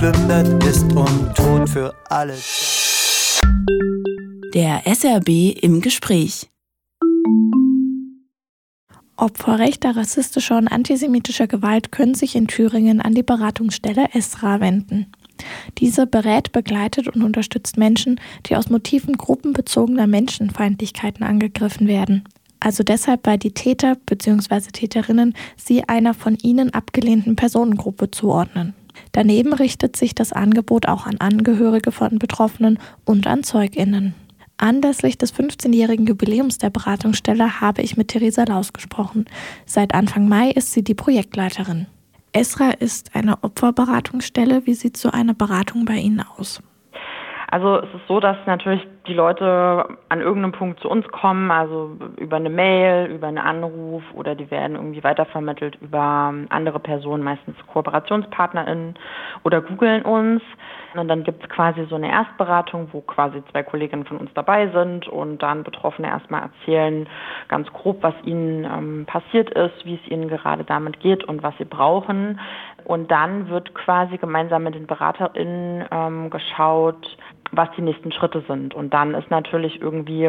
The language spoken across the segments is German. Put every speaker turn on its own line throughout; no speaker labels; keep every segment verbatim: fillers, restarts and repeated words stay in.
schlimm das ist und Tod für alle.
Der S R B im Gespräch.
Opfer rechter, rassistischer und antisemitischer Gewalt können sich in Thüringen an die Beratungsstelle ESRA wenden. Diese berät, begleitet und unterstützt Menschen, die aus Motiven gruppenbezogener Menschenfeindlichkeiten angegriffen werden. Also deshalb, weil die Täter bzw. Täterinnen sie einer von ihnen abgelehnten Personengruppe zuordnen. Daneben richtet sich das Angebot auch an Angehörige von Betroffenen und an ZeugInnen. Anlässlich des fünfzehnjährigen Jubiläums der Beratungsstelle habe ich mit Theresa Laus gesprochen. Seit Anfang Mai ist sie die Projektleiterin. ESRA ist eine Opferberatungsstelle. Wie sieht so eine Beratung bei Ihnen aus?
Also es ist so, dass natürlich die Leute an irgendeinem Punkt zu uns kommen, also über eine Mail, über einen Anruf oder die werden irgendwie weitervermittelt über andere Personen, meistens KooperationspartnerInnen oder googeln uns. Und dann gibt es quasi so eine Erstberatung, wo quasi zwei Kolleginnen von uns dabei sind und dann Betroffene erstmal erzählen ganz grob, was ihnen ähm, passiert ist, wie es ihnen gerade damit geht und was sie brauchen. Und dann wird quasi gemeinsam mit den BeraterInnen ähm, geschaut, was die nächsten Schritte sind. Und dann ist natürlich irgendwie,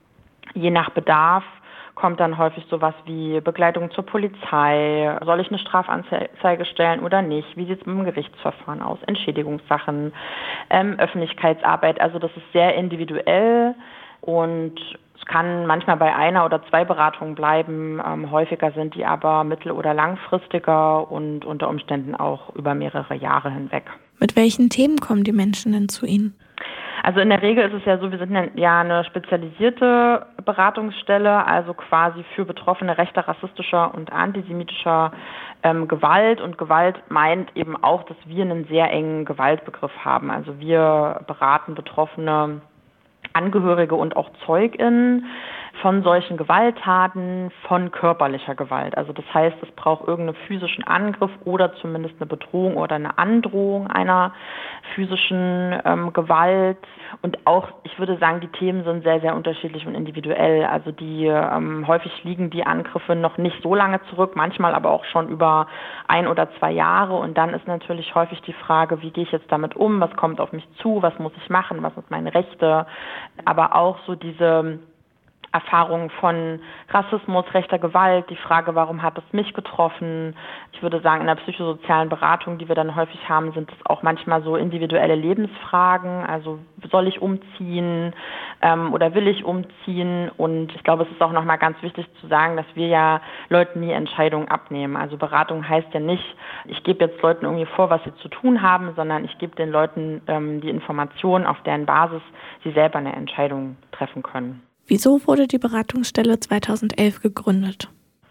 je nach Bedarf, kommt dann häufig sowas wie Begleitung zur Polizei, soll ich eine Strafanzeige stellen oder nicht, wie sieht es mit dem Gerichtsverfahren aus, Entschädigungssachen, ähm, Öffentlichkeitsarbeit. Also das ist sehr individuell und es kann manchmal bei einer oder zwei Beratungen bleiben, ähm, häufiger sind die aber mittel- oder langfristiger und unter Umständen auch über mehrere Jahre hinweg.
Mit welchen Themen kommen die Menschen denn zu Ihnen?
Also in der Regel ist es ja so, wir sind ja eine spezialisierte Beratungsstelle, also quasi für Betroffene rechter, rassistischer und antisemitischer ähm, Gewalt. Und Gewalt meint eben auch, dass wir einen sehr engen Gewaltbegriff haben. Also wir beraten Betroffene Angehörige und auch ZeugInnen von solchen Gewalttaten, von körperlicher Gewalt. Also das heißt, es braucht irgendeinen physischen Angriff oder zumindest eine Bedrohung oder eine Androhung einer physischen ähm, Gewalt. Und auch, ich würde sagen, die Themen sind sehr, sehr unterschiedlich und individuell. Also die ähm, häufig liegen die Angriffe noch nicht so lange zurück, manchmal aber auch schon über ein oder zwei Jahre. Und dann ist natürlich häufig die Frage, wie gehe ich jetzt damit um? Was kommt auf mich zu? Was muss ich machen? Was sind meine Rechte? Aber auch so diese Erfahrungen von Rassismus, rechter Gewalt, die Frage, warum hat es mich getroffen? Ich würde sagen, in der psychosozialen Beratung, die wir dann häufig haben, sind es auch manchmal so individuelle Lebensfragen. Also soll ich umziehen ähm, oder will ich umziehen? Und ich glaube, es ist auch nochmal ganz wichtig zu sagen, dass wir ja Leuten nie Entscheidungen abnehmen. Also Beratung heißt ja nicht, ich gebe jetzt Leuten irgendwie vor, was sie zu tun haben, sondern ich gebe den Leuten ähm, die Informationen, auf deren Basis sie selber eine Entscheidung treffen können.
Wieso wurde die Beratungsstelle zweitausendelf gegründet?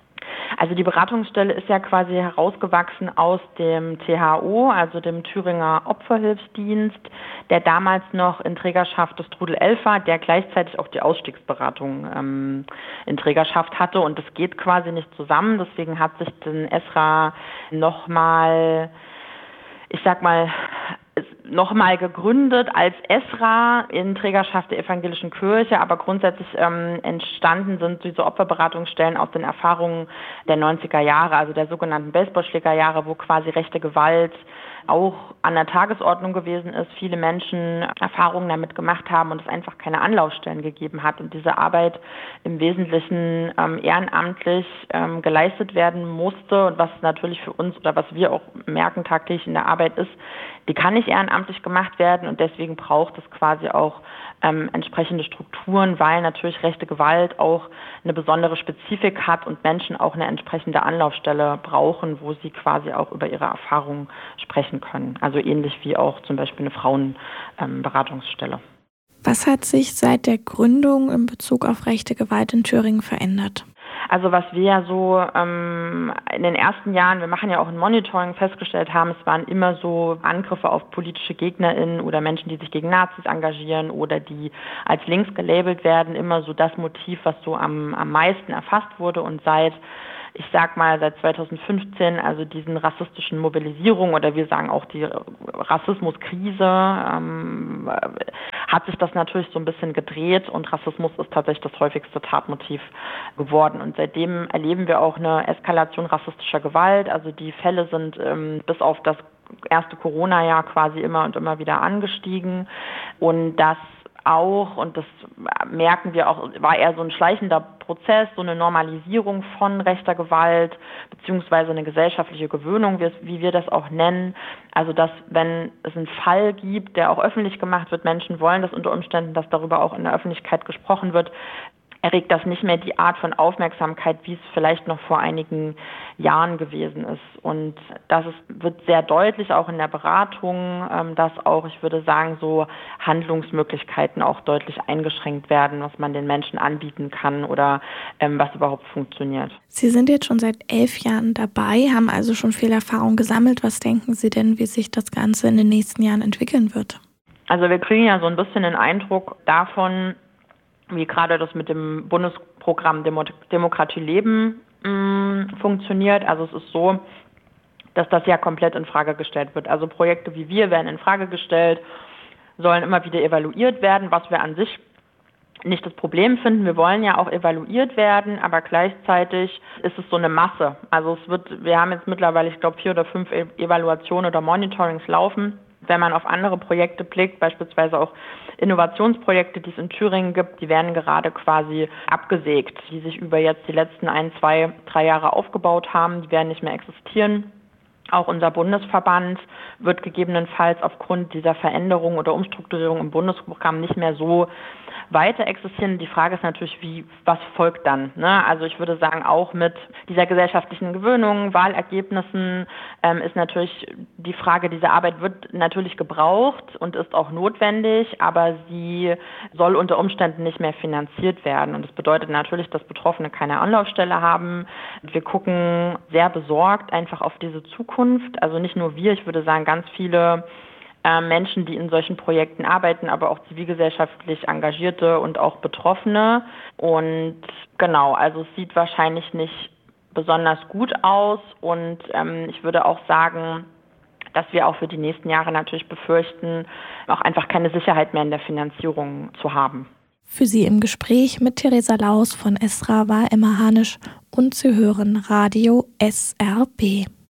Also die Beratungsstelle ist ja quasi herausgewachsen aus dem T H O, also dem Thüringer Opferhilfsdienst, der damals noch in Trägerschaft des Trudel elf war, der gleichzeitig auch die Ausstiegsberatung ähm, in Trägerschaft hatte. Und das geht quasi nicht zusammen. Deswegen hat sich den ESRA nochmal, ich sag mal, nochmal gegründet als ESRA in Trägerschaft der Evangelischen Kirche, aber grundsätzlich ähm, entstanden sind diese Opferberatungsstellen aus den Erfahrungen der neunziger Jahre, also der sogenannten Baseballschlägerjahre, wo quasi rechte Gewalt auch an der Tagesordnung gewesen ist, viele Menschen Erfahrungen damit gemacht haben und es einfach keine Anlaufstellen gegeben hat und diese Arbeit im Wesentlichen ähm, ehrenamtlich ähm, geleistet werden musste und was natürlich für uns oder was wir auch merken tagtäglich in der Arbeit ist, die kann nicht ehrenamtlich gemacht werden und deswegen braucht es quasi auch ähm, entsprechende Strukturen, weil natürlich rechte Gewalt auch eine besondere Spezifik hat und Menschen auch eine entsprechende Anlaufstelle brauchen, wo sie quasi auch über ihre Erfahrungen sprechen können. Also ähnlich wie auch zum Beispiel eine Frauenberatungsstelle. Ähm,
Was hat sich seit der Gründung in Bezug auf rechte Gewalt in Thüringen verändert?
Also was wir ja so ähm, in den ersten Jahren, wir machen ja auch ein Monitoring, festgestellt haben, es waren immer so Angriffe auf politische GegnerInnen oder Menschen, die sich gegen Nazis engagieren oder die als links gelabelt werden, immer so das Motiv, was so am, am meisten erfasst wurde. Und seit ich sag mal, seit zweitausendfünfzehn, also diesen rassistischen Mobilisierungen oder wir sagen auch die Rassismuskrise, ähm, hat sich das natürlich so ein bisschen gedreht und Rassismus ist tatsächlich das häufigste Tatmotiv geworden. Und seitdem erleben wir auch eine Eskalation rassistischer Gewalt. Also die Fälle sind ähm, bis auf das erste Corona-Jahr quasi immer und immer wieder angestiegen. Und das auch, und das merken wir auch, war eher so ein schleichender Prozess, so eine Normalisierung von rechter Gewalt, beziehungsweise eine gesellschaftliche Gewöhnung, wie wir das auch nennen. Also, dass wenn es einen Fall gibt, der auch öffentlich gemacht wird, Menschen wollen das unter Umständen, dass darüber auch in der Öffentlichkeit gesprochen wird, erregt das nicht mehr die Art von Aufmerksamkeit, wie es vielleicht noch vor einigen Jahren gewesen ist. Und das ist, wird sehr deutlich auch in der Beratung, dass auch, ich würde sagen, so Handlungsmöglichkeiten auch deutlich eingeschränkt werden, was man den Menschen anbieten kann oder ähm, was überhaupt funktioniert.
Sie sind jetzt schon seit elf Jahren dabei, haben also schon viel Erfahrung gesammelt. Was denken Sie denn, wie sich das Ganze in den nächsten Jahren entwickeln wird?
Also wir kriegen ja so ein bisschen den Eindruck davon, wie gerade das mit dem Bundesprogramm Demo- Demokratie leben mh, funktioniert. Also es ist so, dass das ja komplett in Frage gestellt wird. Also Projekte wie wir werden in Frage gestellt, sollen immer wieder evaluiert werden, was wir an sich nicht das Problem finden. Wir wollen ja auch evaluiert werden, aber gleichzeitig ist es so eine Masse. Also es wird, wir haben jetzt mittlerweile, ich glaube, vier oder fünf e- Evaluationen oder Monitorings laufen. Wenn man auf andere Projekte blickt, beispielsweise auch Innovationsprojekte, die es in Thüringen gibt, die werden gerade quasi abgesägt, die sich über jetzt die letzten ein, zwei, drei Jahre aufgebaut haben, die werden nicht mehr existieren. Auch unser Bundesverband wird gegebenenfalls aufgrund dieser Veränderung oder Umstrukturierung im Bundesprogramm nicht mehr so weiter existieren. Die Frage ist natürlich, wie, was folgt dann? Ne? Also ich würde sagen, auch mit dieser gesellschaftlichen Gewöhnung, Wahlergebnissen ähm, ist natürlich die Frage, diese Arbeit wird natürlich gebraucht und ist auch notwendig, aber sie soll unter Umständen nicht mehr finanziert werden. Und das bedeutet natürlich, dass Betroffene keine Anlaufstelle haben. Wir gucken sehr besorgt einfach auf diese Zukunft. Also nicht nur wir, ich würde sagen, ganz viele Menschen, die in solchen Projekten arbeiten, aber auch zivilgesellschaftlich Engagierte und auch Betroffene. Und genau, also es sieht wahrscheinlich nicht besonders gut aus. Und ähm, ich würde auch sagen, dass wir auch für die nächsten Jahre natürlich befürchten, auch einfach keine Sicherheit mehr in der Finanzierung zu haben.
Für Sie im Gespräch mit Theresa Laus von Esra war Emma Hanisch und Sie hören Radio S R B.